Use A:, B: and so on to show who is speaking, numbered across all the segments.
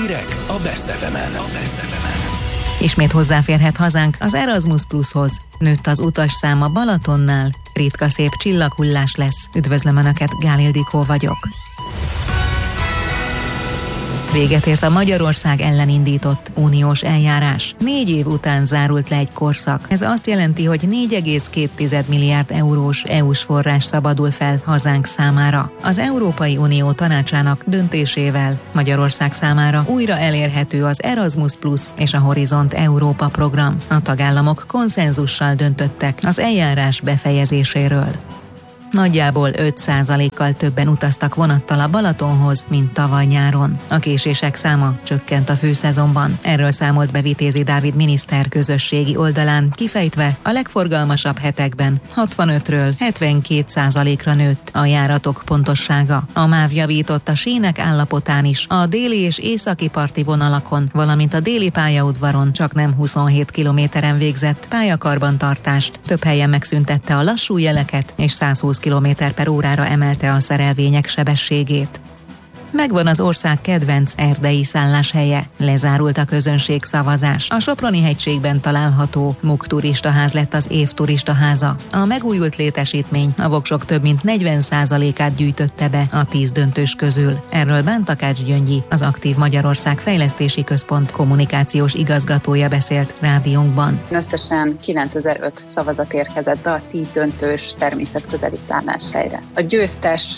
A: Hírek a Best FM-en.
B: Ismét hozzáférhet hazánk az Erasmus Plushoz. Nőtt az utas száma Balatonnál. Ritka szép csillaghullás lesz. Üdvözlöm Önöket, Gál Ildikó vagyok. Véget ért a Magyarország ellen indított uniós eljárás. 4 év után zárult le egy korszak. Ez azt jelenti, hogy 4,2 milliárd eurós EU-s forrás szabadul fel hazánk számára. Az Európai Unió tanácsának döntésével Magyarország számára újra elérhető az Erasmus Plus és a Horizont Európa program. A tagállamok konszenzussal döntöttek az eljárás befejezéséről. Nagyjából 5%-kal többen utaztak vonattal a Balatonhoz, mint tavaly nyáron. A késések száma csökkent a főszezonban. Erről számolt be Vitézi Dávid miniszter közösségi oldalán, kifejtve a legforgalmasabb hetekben 65-ről 72%-ra nőtt a járatok pontossága. A MÁV javított a sínek állapotán is, a déli és északi parti vonalakon, valamint a déli pályaudvaron csaknem 27 kilométeren végzett pályakarbantartást. Több helyen megszüntette a lassú jeleket, és 120 km/órára emelte a szerelvények sebességét. Megvan az ország kedvenc erdei szálláshelye. Lezárult a közönségszavazás. A Soproni-hegységben található MUK turistaház lett az év turistaháza. A megújult létesítmény a voksok több mint 40%-át gyűjtötte be a 10 döntős közül. Erről Bántakács Gyöngyi, az Aktív Magyarország Fejlesztési Központ kommunikációs igazgatója beszélt rádiónkban.
C: Összesen 9005 szavazat érkezett be a 10 döntős természetközeli szálláshelyre. A győztes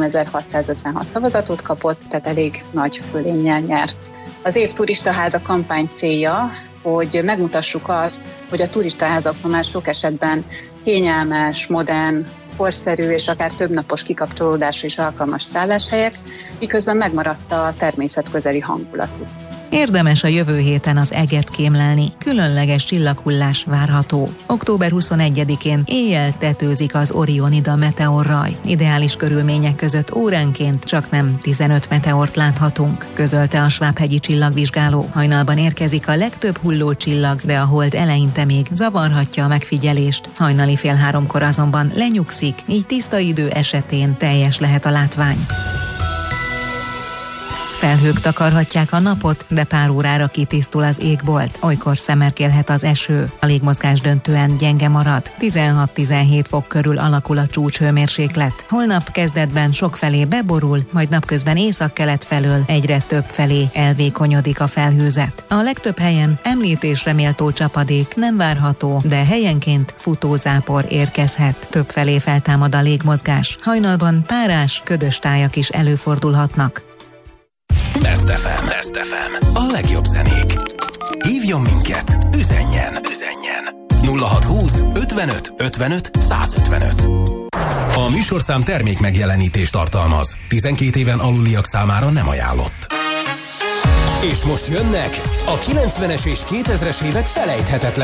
C: 3656 szavazatot kapott, tehát elég nagy fölénnyel nyert. Az év turistaháza kampány célja, hogy megmutassuk azt, hogy a turistaházak ma már sok esetben kényelmes, modern, korszerű és akár többnapos kikapcsolódásra is alkalmas szálláshelyek, miközben megmaradt a természetközeli hangulatuk.
B: Érdemes a jövő héten az Eget kémlelni, különleges csillaghullás várható. Október 21-én éjjel tetőzik az Orionida meteorraj. Ideális körülmények között óránként csaknem 15 meteort láthatunk, közölte a Svábhegyi csillagvizsgáló. Hajnalban érkezik a legtöbb hulló csillag, de a hold eleinte még zavarhatja a megfigyelést. Hajnali 2:30 azonban lenyugszik, így tiszta idő esetén teljes lehet a látvány. Felhők takarhatják a napot, de pár órára kitisztul az égbolt. Olykor szemerkélhet az eső. A légmozgás döntően gyenge marad. 16-17 fok körül alakul a csúcshőmérséklet. Holnap kezdetben sokfelé beborul, majd napközben északkelet felől egyre több felé elvékonyodik a felhőzet. A legtöbb helyen említésre méltó csapadék nem várható, de helyenként futózápor érkezhet. Többfelé feltámad a légmozgás. Hajnalban párás, ködös tájak is előfordulhatnak.
A: Best FM. A legjobb zenék. Hívjon minket, üzenjen. 0620 55 55 155. A műsorszám termék megjelenítést tartalmaz. 12 éven aluliak számára nem ajánlott. És most jönnek a 90-es és 2000-es évek felejthetetlen